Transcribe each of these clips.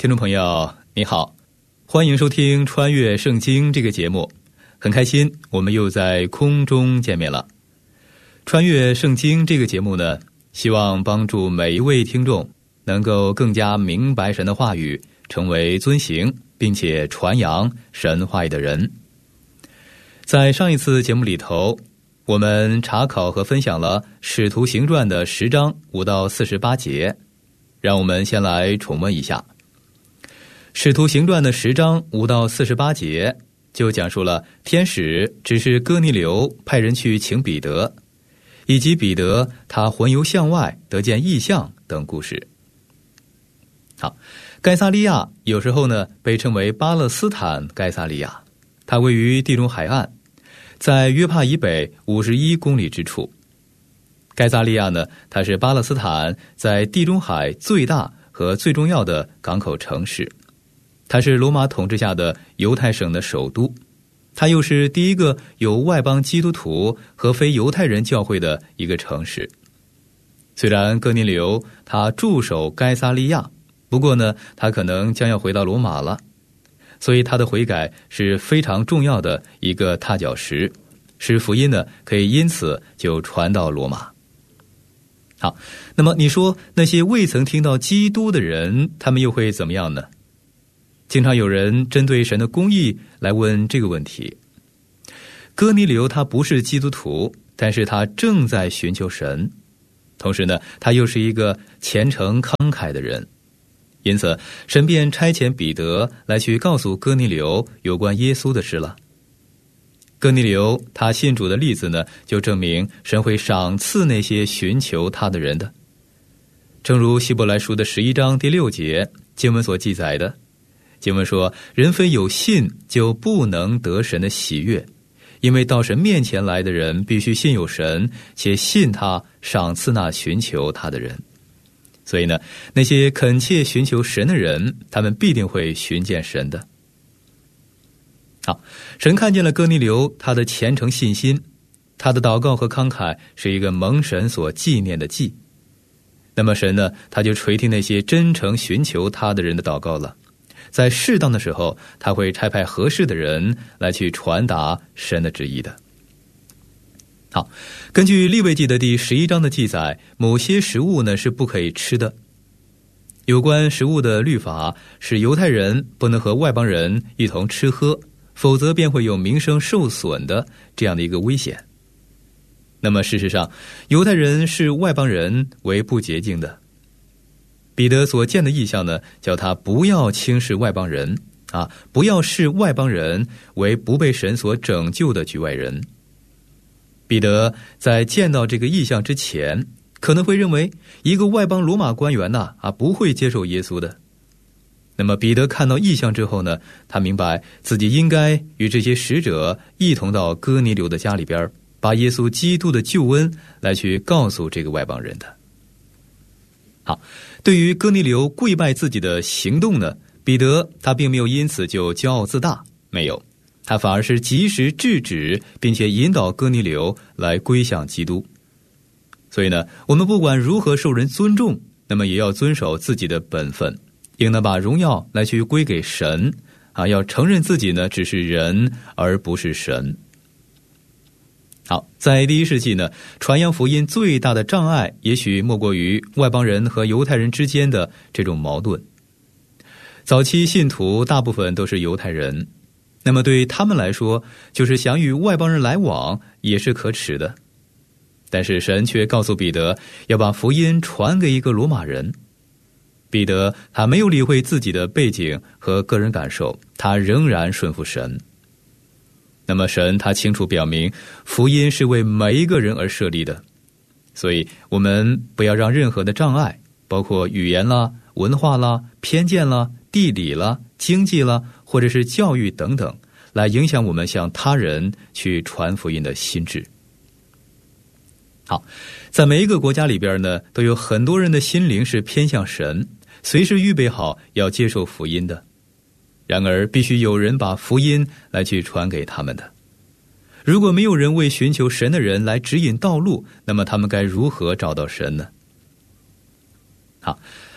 听众朋友你好，欢迎收听穿越圣经这个节目，很开心我们又在空中见面了。穿越圣经这个节目呢，希望帮助每一位听众能够更加明白神的话语，成为遵行并且传扬神话语的人。在上一次节目里头，我们查考和分享了使徒行传的10章5到48节，让我们先来重温一下。使徒行传的10章5到48节就讲述了天使指示哥尼流派人去请彼得，以及彼得他魂游向外得见异象等故事。好，该撒利亚有时候呢被称为巴勒斯坦该撒利亚，它位于地中海岸，在约帕以北51公里之处。该撒利亚呢，它是巴勒斯坦在地中海最大和最重要的港口城市，它是罗马统治下的犹太省的首都，它又是第一个有外邦基督徒和非犹太人教会的一个城市。虽然哥尼流他驻守该撒利亚，不过呢，他可能将要回到罗马了，所以他的悔改是非常重要的一个踏脚石，使福音呢可以因此就传到罗马。好，那么你说那些未曾听到基督的人，他们又会怎么样呢？经常有人针对神的公义来问这个问题。哥尼流他不是基督徒，但是他正在寻求神，同时呢，他又是一个虔诚慷慨的人，因此神便差遣彼得来去告诉哥尼流有关耶稣的事了。哥尼流他信主的例子呢，就证明神会赏赐那些寻求他的人的。正如希伯来书的11章第6节经文所记载的，经文说，人非有信就不能得神的喜悦，因为到神面前来的人必须信有神，且信他赏赐那寻求他的人。所以呢，那些恳切寻求神的人，他们必定会寻见神的。好，神看见了哥尼流他的虔诚信心，他的祷告和慷慨是一个蒙神所纪念的祭。那么神呢，他就垂听那些真诚寻求他的人的祷告了，在适当的时候，他会差派合适的人来去传达神的旨意的。好，根据利未记的第11章的记载，某些食物呢是不可以吃的。有关食物的律法是犹太人不能和外邦人一同吃喝，否则便会有名声受损的这样的一个危险。那么事实上，犹太人视外邦人为不洁净的。彼得所见的异象呢，叫他不要轻视外邦人不要视外邦人为不被神所拯救的局外人。彼得在见到这个异象之前，可能会认为一个外邦罗马官员不会接受耶稣的。那么彼得看到异象之后呢，他明白自己应该与这些使者一同到哥尼流的家里边，把耶稣基督的救恩来去告诉这个外邦人的。好，对于哥尼流跪拜自己的行动呢，彼得他并没有因此就骄傲自大，没有，他反而是及时制止并且引导哥尼流来归向基督。所以呢，我们不管如何受人尊重，那么也要遵守自己的本分，应当把荣耀来去归给神要承认自己呢只是人而不是神。好，在第一世纪呢，传扬福音最大的障碍也许莫过于外邦人和犹太人之间的这种矛盾。早期信徒大部分都是犹太人，那么对他们来说，就是想与外邦人来往也是可耻的。但是神却告诉彼得要把福音传给一个罗马人。彼得他没有理会自己的背景和个人感受，他仍然顺服神。那么神他清楚表明，福音是为每一个人而设立的，所以我们不要让任何的障碍，包括语言啦、文化啦、偏见啦、地理啦、经济啦，或者是教育等等，来影响我们向他人去传福音的心智。好，在每一个国家里边呢，都有很多人的心灵是偏向神，随时预备好要接受福音的。然而必须有人把福音来去传给他们的。如果没有人为寻求神的人来指引道路，那么他们该如何找到神呢？好，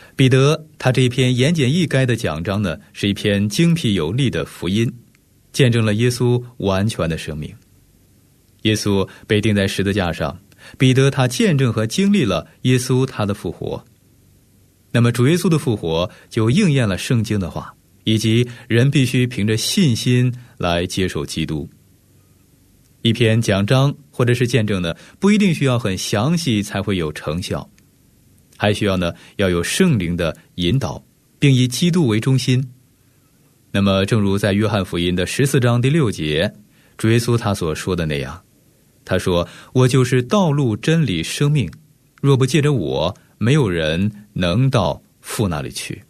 彼得他这一篇言简意赅的讲章呢，是一篇精辟有力的福音，见证了耶稣完全的生命。耶稣被钉在十字架上，彼得他见证和经历了耶稣他的复活。那么主耶稣的复活就应验了圣经的话，以及人必须凭着信心来接受基督。一篇讲章或者是见证呢，不一定需要很详细才会有成效，还需要呢要有圣灵的引导，并以基督为中心。那么正如在约翰福音的14章第6节，主耶稣他所说的那样，他说：我就是道路真理生命，若不借着我，没有人能到父那里去。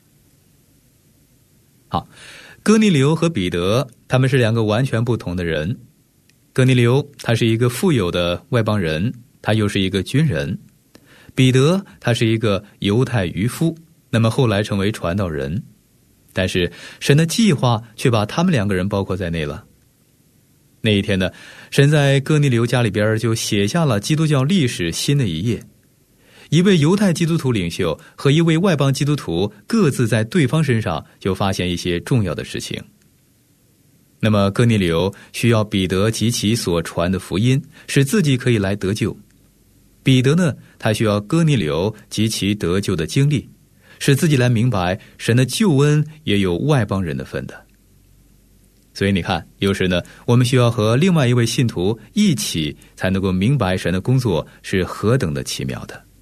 好，哥尼流和彼得他们是两个完全不同的人。哥尼流他是一个富有的外邦人，他又是一个军人。彼得他是一个犹太渔夫，那么后来成为传道人。但是神的计划却把他们两个人包括在内了。那一天呢，神在哥尼流家里边就写下了基督教历史新的一页。一位犹太基督徒领袖和一位外邦基督徒各自在对方身上就发现一些重要的事情。那么哥尼流需要彼得及其所传的福音，使自己可以来得救。彼得呢，他需要哥尼流及其得救的经历，使自己来明白神的救恩也有外邦人的份的。所以你看，有时呢，我们需要和另外一位信徒一起，才能够明白神的工作是何等的奇妙的。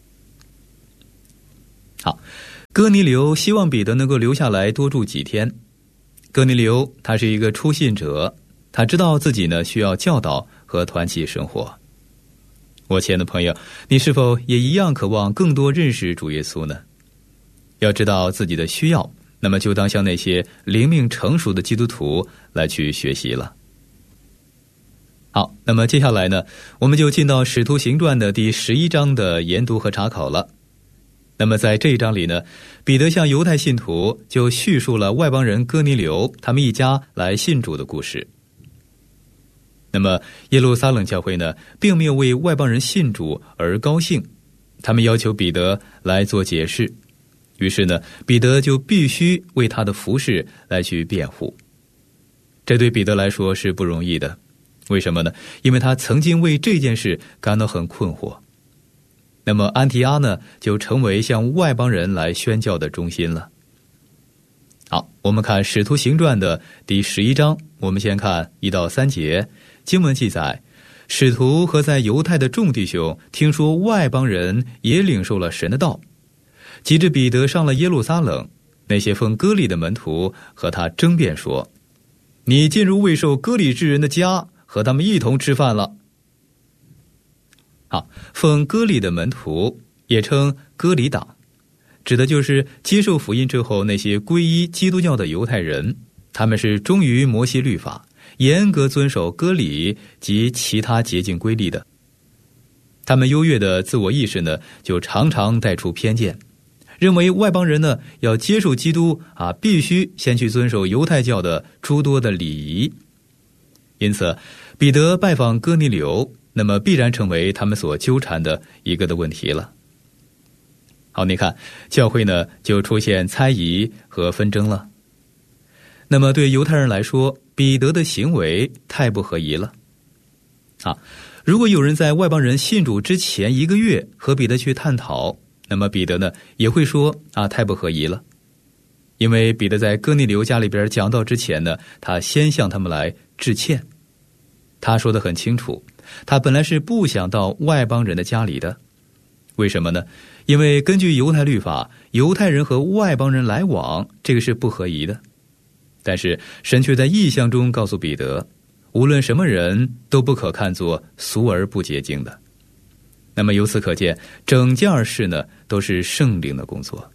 好，哥尼流希望彼得能够留下来多住几天。哥尼流他是一个初信者，他知道自己呢需要教导和团契生活。我亲爱的朋友，你是否也一样渴望更多认识主耶稣呢？要知道自己的需要，那么就当向那些灵命成熟的基督徒来去学习了。好，那么接下来呢，我们就进到使徒行传的第11章的研读和查考了。那么在这一章里呢，彼得向犹太信徒就叙述了外邦人哥尼流他们一家来信主的故事。那么耶路撒冷教会呢，并没有为外邦人信主而高兴，他们要求彼得来做解释。于是呢，彼得就必须为他的服事来去辩护。这对彼得来说是不容易的。为什么呢？因为他曾经为这件事感到很困惑。那么安提阿呢，就成为向外邦人来宣教的中心了。好，我们看使徒行传的第11章，我们先看1到3节。经文记载，使徒和在犹太的众弟兄听说外邦人也领受了神的道，及至彼得上了耶路撒冷，那些奉割礼的门徒和他争辩说：你进入未受割礼之人的家，和他们一同吃饭了。好，奉割礼的门徒也称割礼党，指的就是接受福音之后那些皈依基督教的犹太人，他们是忠于摩西律法，严格遵守割礼及其他洁净规律的。他们优越的自我意识呢，就常常带出偏见，认为外邦人呢要接受基督必须先去遵守犹太教的诸多的礼仪。因此彼得拜访哥尼流，那么必然成为他们所纠缠的一个的问题了。好，你看教会呢就出现猜疑和纷争了。那么对犹太人来说，彼得的行为太不合宜了。如果有人在外邦人信主之前1个月和彼得去探讨，那么彼得呢也会说太不合宜了。因为彼得在哥尼流家里边讲道之前呢，他先向他们来致歉。他说得很清楚，他本来是不想到外邦人的家里的。为什么呢？因为根据犹太律法，犹太人和外邦人来往，这个是不合宜的。但是神却在异象中告诉彼得，无论什么人都不可看作俗而不洁净的。那么由此可见，整件事呢都是圣灵的工作。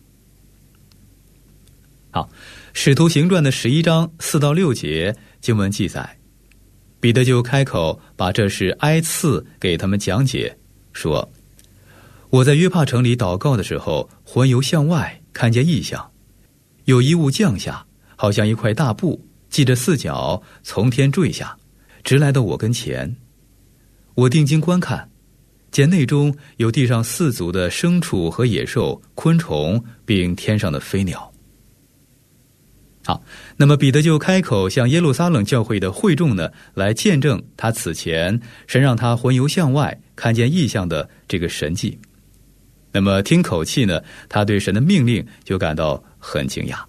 好，使徒行传的11章4到6节经文记载，彼得就开口把这事挨次给他们讲解，说：我在约帕城里祷告的时候，魂游向外，看见异象，有一物降下，好像一块大布，系着4角，从天坠下，直来到我跟前。我定睛观看， 见内中有地上四足的牲畜和野兽、昆虫，并天上的飞鸟。好，那么彼得就开口向耶路撒冷教会的会众呢，来见证他此前神让他魂游向外，看见异象的这个神迹。那么听口气呢，他对神的命令就感到很惊讶。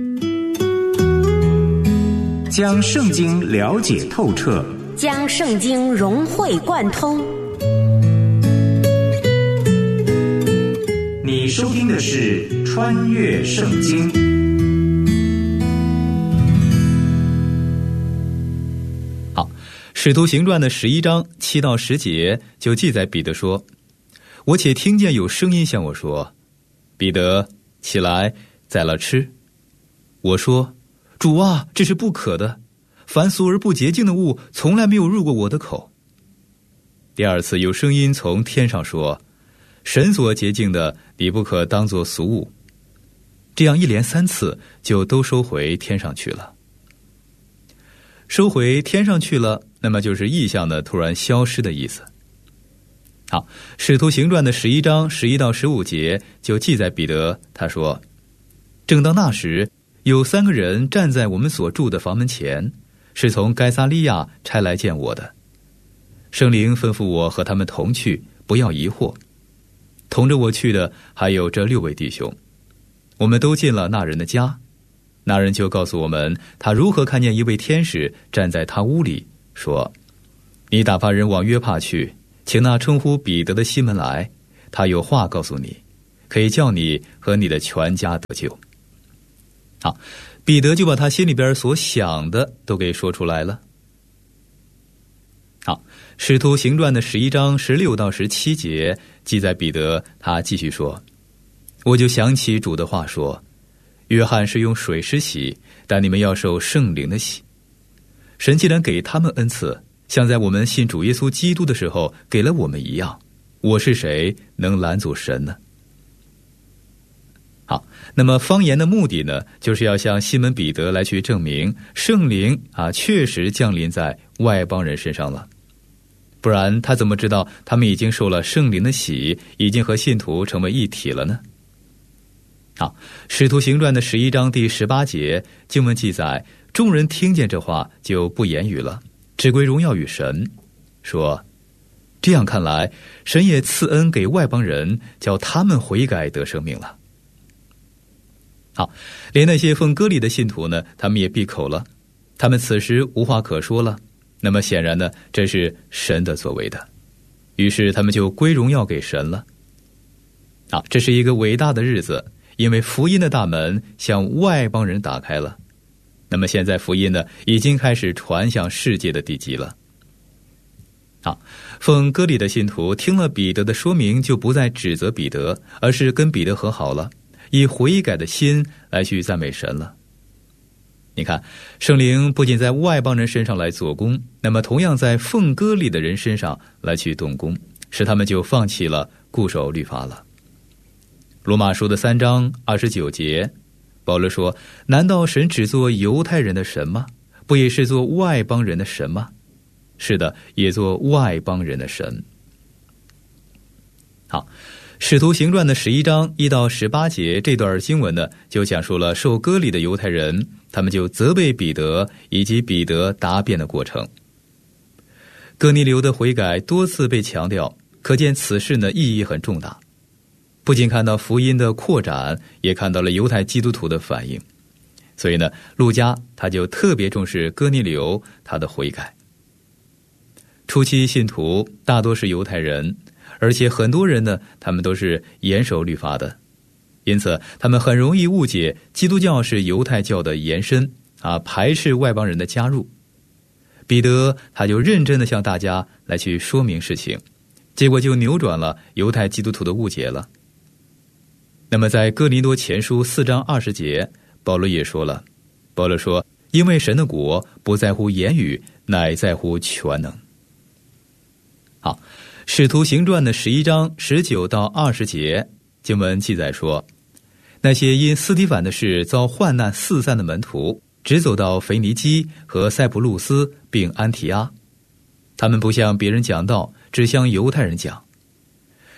将圣经了解透彻， 将圣经融会贯通。 你收听的是《穿越圣经》。 好，使徒行传的11章7到10节就记载彼得说：“我且听见有声音向我说，彼得，起来，宰了吃。我说，主啊，这是不可的，凡俗而不洁净的物，从来没有入过我的口。第二次有声音从天上说，神所洁净的，你不可当作俗物。这样一连3次，就都收回天上去了。收回天上去了，那么就是异象的突然消失的意思。好，使徒行传的11章11到15节就记载彼得，他说，正当那时，有3个人站在我们所住的房门前，是从该撒利亚差来见我的。圣灵吩咐我和他们同去，不要疑惑。同着我去的还有这6位弟兄。我们都进了那人的家，那人就告诉我们，他如何看见一位天使站在他屋里，说，你打发人往约帕去，请那称呼彼得的西门来，他有话告诉你，可以叫你和你的全家得救。好，彼得就把他心里边所想的都给说出来了。好，使徒行传的11章16到17节记载彼得，他继续说，我就想起主的话说，约翰是用水施洗，但你们要受圣灵的洗。神既然给他们恩赐，像在我们信主耶稣基督的时候给了我们一样，我是谁能拦阻神呢？好，那么方言的目的呢，就是要向西门彼得来去证明圣灵确实降临在外邦人身上了，不然他怎么知道他们已经受了圣灵的洗，已经和信徒成为一体了呢？好，使徒行传的11章第18节经文记载，众人听见这话就不言语了，只归荣耀与神，说，这样看来，神也赐恩给外邦人，叫他们悔改得生命了。好，连那些奉割礼的信徒呢，他们也闭口了，他们此时无话可说了。那么显然呢，这是神的所为的，于是他们就归荣耀给神了。好，这是一个伟大的日子，因为福音的大门向外邦人打开了。那么现在福音呢，已经开始传向世界的地极了。好，奉割礼的信徒听了彼得的说明，就不再指责彼得，而是跟彼得和好了，以悔改的心来去赞美神了。你看，圣灵不仅在外邦人身上来做工，那么同样在奉割礼的人身上来去动工，使他们就放弃了固守律法了。罗马书的3章29节，保罗说，难道神只做犹太人的神吗？不也是做外邦人的神吗？是的，也做外邦人的神。好，使徒行传的11章1到18节这段经文呢，就讲述了受割礼的犹太人，他们就责备彼得以及彼得答辩的过程。哥尼流的悔改多次被强调，可见此事呢意义很重大。不仅看到福音的扩展，也看到了犹太基督徒的反应。所以呢，路加他就特别重视哥尼流他的悔改。初期信徒大多是犹太人，而且很多人呢，他们都是严守律法的，因此他们很容易误解基督教是犹太教的延伸排斥外邦人的加入。彼得他就认真的向大家来去说明事情，结果就扭转了犹太基督徒的误解了。那么在哥林多前书4章20节，保罗也说了，保罗说，因为神的国不在乎言语，乃在乎全能。好，使徒行传的11章19到20节经文记载说，那些因斯提反的事遭患难四散的门徒，只走到腓尼基和塞浦路斯并安提阿，他们不向别人讲道，只向犹太人讲，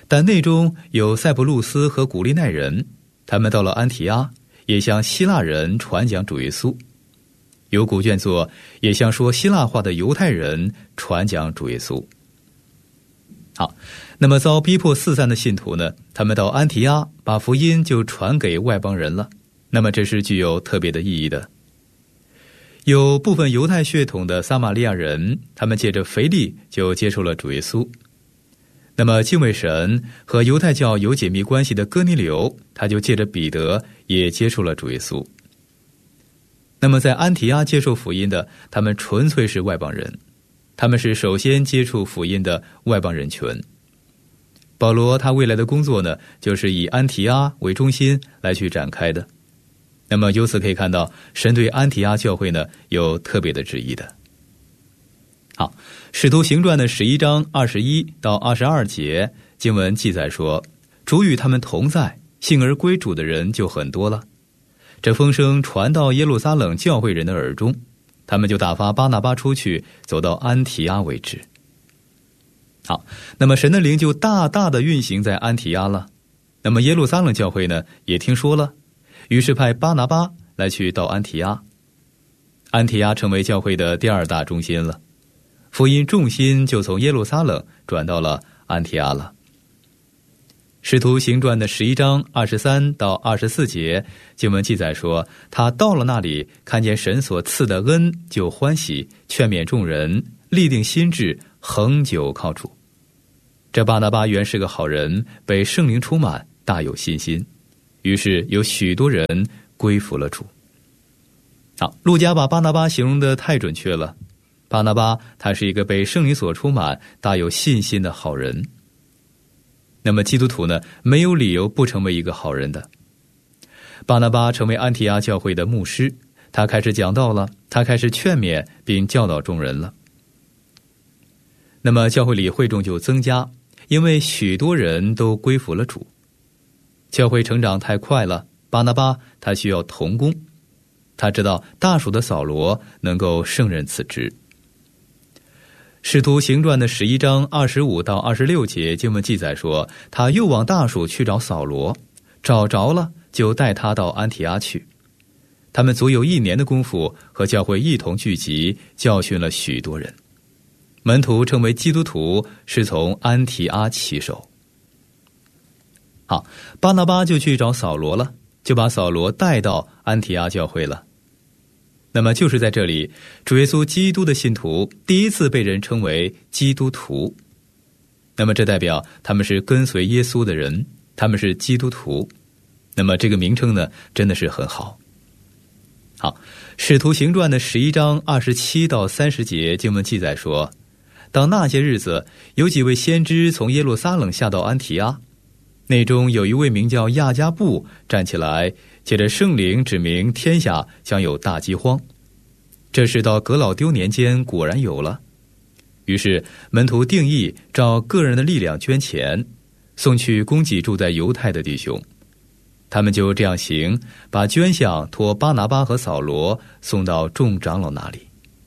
但内中有塞浦路斯和古利奈人，他们到了安提阿，也向希腊人传讲主耶稣。有古卷作也向说希腊话的犹太人传讲主耶稣。好，那么遭逼迫四散的信徒呢，他们到安提阿把福音就传给外邦人了，那么这是具有特别的意义的。有部分犹太血统的撒玛利亚人，他们借着腓力就接受了主耶稣。那么敬畏神和犹太教有紧密关系的哥尼流，他就借着彼得也接受了主耶稣。那么在安提阿接受福音的，他们纯粹是外邦人，他们是首先接触福音的外邦人群。保罗他未来的工作呢，就是以安提阿为中心来去展开的。那么由此可以看到，神对安提阿教会呢有特别的旨意的。好，使徒行传的11章21到22节经文记载说，主与他们同在，信而归主的人就很多了。这风声传到耶路撒冷教会人的耳中，他们就打发巴拿巴出去，走到安提阿为止。好，那么神的灵就大大的运行在安提阿了。那么耶路撒冷教会呢也听说了，于是派巴拿巴来去到安提阿。安提阿成为教会的第二大中心了，福音重心就从耶路撒冷转到了安提阿了。使徒行传的11章23到24节经文记载说，他到了那里，看见神所赐的恩，就欢喜，劝勉众人，立定心志，恒久靠主。这巴拿巴原是个好人，被圣灵充满，大有信心，于是有许多人归服了主。好，路加把巴拿巴形容得太准确了。巴拿巴他是一个被圣灵所充满、大有信心的好人。那么基督徒呢，没有理由不成为一个好人的。巴拿巴成为安提阿教会的牧师，他开始讲道了，他开始劝勉并教导众人了。那么教会里会众就增加，因为许多人都归服了主。教会成长太快了，巴拿巴他需要同工，他知道大属的扫罗能够胜任此职。使徒行传的11章25到26节经文记载说，他又往大属去找扫罗，找着了，就带他到安提阿去。他们足有1年的功夫，和教会一同聚集，教训了许多人。门徒成为基督徒是从安提阿起手。好，巴拿巴就去找扫罗了，就把扫罗带到安提阿教会了。那么就是在这里，主耶稣基督的信徒第一次被人称为基督徒。那么这代表他们是跟随耶稣的人，他们是基督徒。那么这个名称呢，真的是很好。好，使徒行传的11章27到30节经文记载说，当那些日子，有几位先知从耶路撒冷下到安提阿，内中有一位名叫亚加布站起来，借着圣灵指明天下将有大饥荒。这事到革老丢年间果然有了。于是门徒定义照个人的力量捐钱，送去供给住在犹太的弟兄。他们就这样行，把捐项托巴拿巴和扫罗送到众长老那里。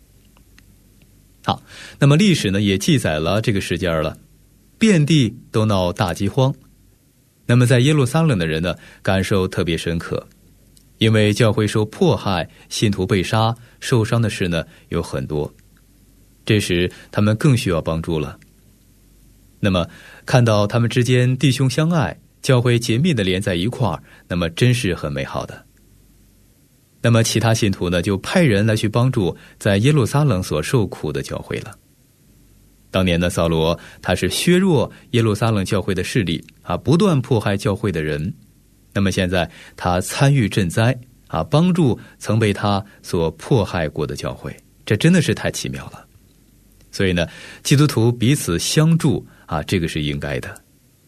好，那么历史呢也记载了这个时间了，遍地都闹大饥荒。那么在耶路撒冷的人呢，感受特别深刻，因为教会受迫害，信徒被杀，受伤的事呢有很多。这时他们更需要帮助了。那么看到他们之间弟兄相爱，教会紧密的连在一块儿，那么真是很美好的。那么其他信徒呢，就派人来去帮助在耶路撒冷所受苦的教会了。当年的扫罗，他是削弱耶路撒冷教会的势力不断迫害教会的人。那么现在他参与赈灾帮助曾被他所迫害过的教会，这真的是太奇妙了。所以呢，基督徒彼此相助这个是应该的。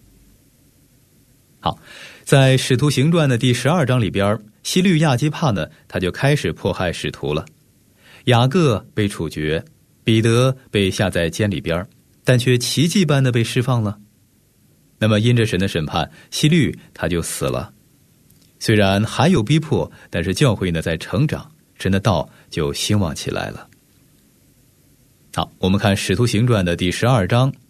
好，在使徒行传的第12章里边，西律亚基帕呢，他就开始迫害使徒了。雅各被处决，彼得被下在监里边，但却奇迹般的被释放了。那么因着神的审判，西律他就死了。虽然还有逼迫，但是教会呢在成长，神的道就兴旺起来了。好，我们看使徒行传的第12章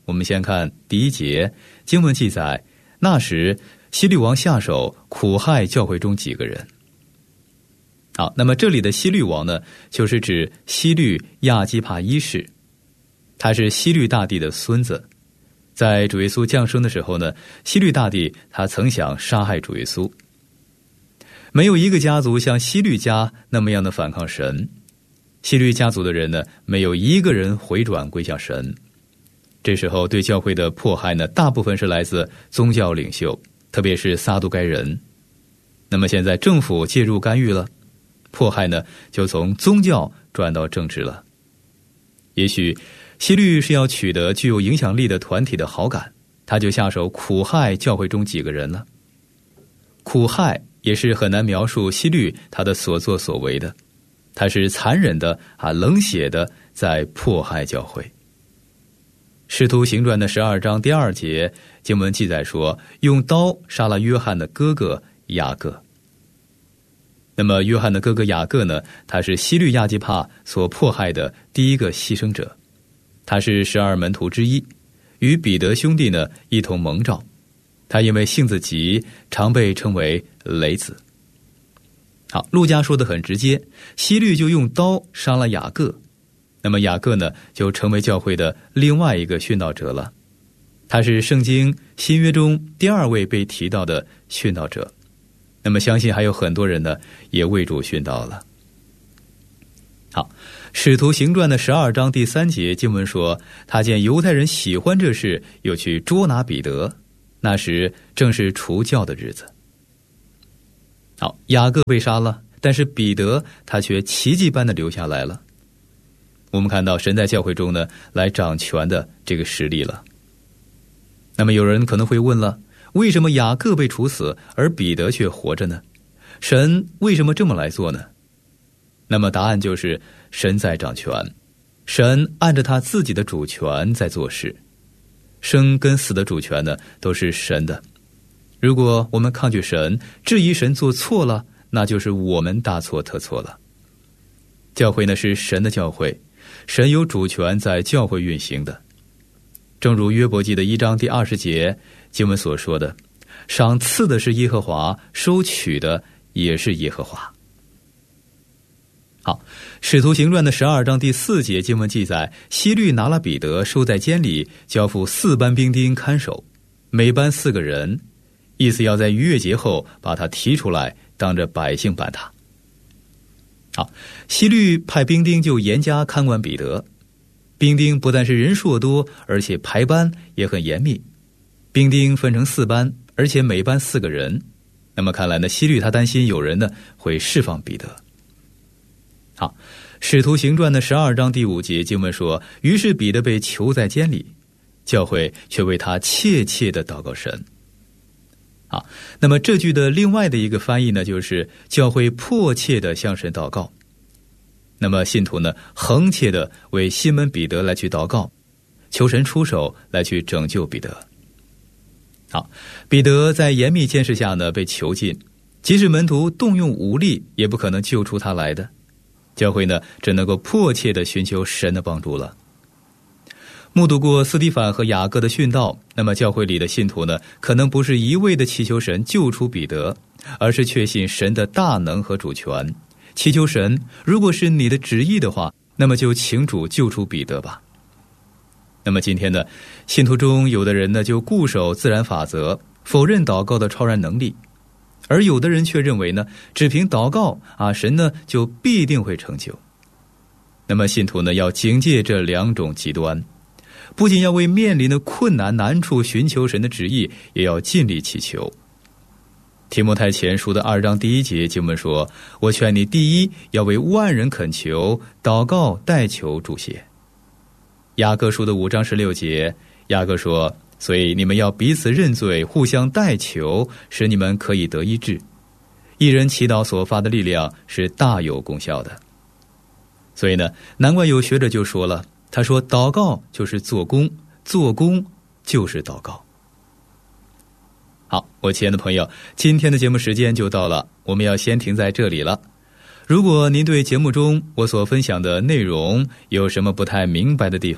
我们先看第1节，经文记载，那时希律王下手苦害教会中几个人。好，那么这里的希律王呢，就是指希律亚基帕一世，他是希律大帝的孙子。在主耶稣降生的时候呢，希律大帝他曾想杀害主耶稣。没有一个家族像希律家那么样的反抗神，希律家族的人呢，没有一个人回转归向神。这时候对教会的迫害呢，大部分是来自宗教领袖，特别是撒都该人。那么现在政府介入干预了，迫害呢就从宗教转到政治了。也许希律是要取得具有影响力的团体的好感，他就下手苦害教会中几个人了。苦害也是很难描述希律他的所作所为的，他是残忍的冷血的在迫害教会。使徒行传的12章第2节经文记载说，用刀杀了约翰的哥哥雅各。那么约翰的哥哥雅各呢，他是希律亚基帕所迫害的第一个牺牲者，他是12门徒之一，与彼得兄弟呢一同蒙召。他因为性子急，常被称为雷子。好，路加说得很直接，希律就用刀杀了雅各。那么雅各呢，就成为教会的另外一个殉道者了。他是圣经新约中第2位被提到的殉道者。那么相信还有很多人呢，也为主殉道了。好，使徒行传的12章第3节经文说，他见犹太人喜欢这事，又去捉拿彼得，那时正是除酵的日子。好，雅各被杀了，但是彼得他却奇迹般的留下来了。我们看到神在教会中呢，来掌权的这个实力了。那么有人可能会问了，为什么雅各被处死，而彼得却活着呢？神为什么这么来做呢？那么答案就是神在掌权，神按着他自己的主权在做事。生跟死的主权呢，都是神的。如果我们抗拒神，质疑神做错了，那就是我们大错特错了。教会呢是神的教会，神有主权在教会运行的。正如约伯记的1章第20节经文所说的，赏赐的是耶和华，收取的也是耶和华。好，使徒行传的12章第4节经文记载，希律拿了彼得收在监里，交付4班兵丁看守，每班4个人，意思要在逾越节后把他提出来，当着百姓办他。好，希律派兵丁就严加看管彼得。兵丁不但是人数多，而且排班也很严密。兵丁分成4班，而且每班4个人。那么看来呢，希律他担心有人呢会释放彼得。好，使徒行传的12章第5节经文说，于是彼得被囚在监里，教会却为他切切的祷告神。好，那么这句的另外的一个翻译呢，就是教会迫切的向神祷告。那么信徒呢，恒切的为西门彼得来去祷告，求神出手来去拯救彼得。好，彼得在严密监视下呢被囚禁，即使门徒动用武力，也不可能救出他来的。教会呢，只能够迫切的寻求神的帮助了。目睹过斯提反和雅各的殉道，那么教会里的信徒呢，可能不是一味的祈求神救出彼得，而是确信神的大能和主权，祈求神，如果是你的旨意的话，那么就请主救出彼得吧。那么今天呢，信徒中有的人呢就固守自然法则，否认祷告的超然能力，而有的人却认为呢，只凭祷告神呢就必定会成就。那么信徒呢要警戒这2种极端，不仅要为面临的困难难处寻求神的旨意，也要尽力祈求。提摩太前书的2章第1节经文说，我劝你第一要为万人恳求，祷告代求助谢。雅各书的5章16节，雅各说，所以你们要彼此认罪，互相代求，使你们可以得医治。一人祈祷所发的力量是大有功效的。所以呢，难怪有学者就说了，他说祷告就是做工，做工就是祷告。好，我亲爱的朋友，今天的节目时间就到了，我们要先停在这里了。如果您对节目中我所分享的内容有什么不太明白的地方，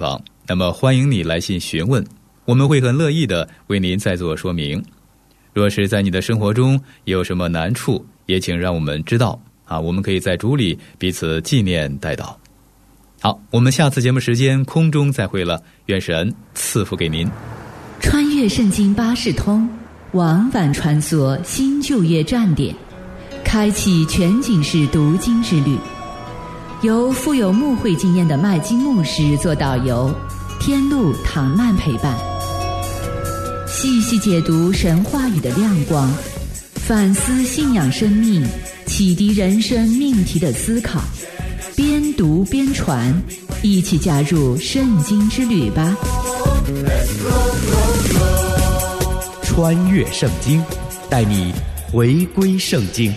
那么欢迎你来信询问，我们会很乐意的为您再做说明。若是在你的生活中也有什么难处，也请让我们知道我们可以在主里彼此纪念代祷。好，我们下次节目时间空中再会了，愿神赐福给您。 穿越圣经巴士通，往返穿梭新旧约站点，开启全景式读经之旅。由富有牧会经验的麦基牧师做导游，天路唐曼陪伴，细细解读神话语的亮光，反思信仰生命，启迪人生命题的思考，边读边传，一起加入圣经之旅吧。 穿越圣经，带你回归圣经。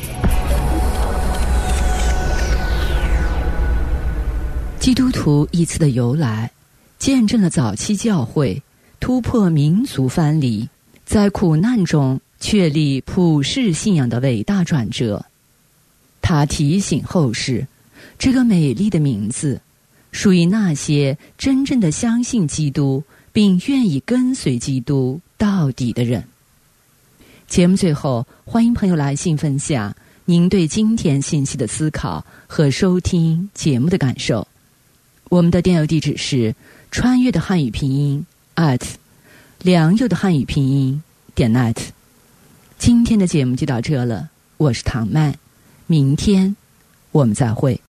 基督徒一词的由来，见证了早期教会突破民族藩篱，在苦难中确立普世信仰的伟大转折。他提醒后世，这个美丽的名字属于那些真正的相信基督并愿意跟随基督到底的人。节目最后，欢迎朋友来信分享您对今天信息的思考和收听节目的感受。我们的电邮地址是穿越的汉语拼音@良友的汉语拼音.net。今天的节目就到这了，我是唐曼，明天我们再会。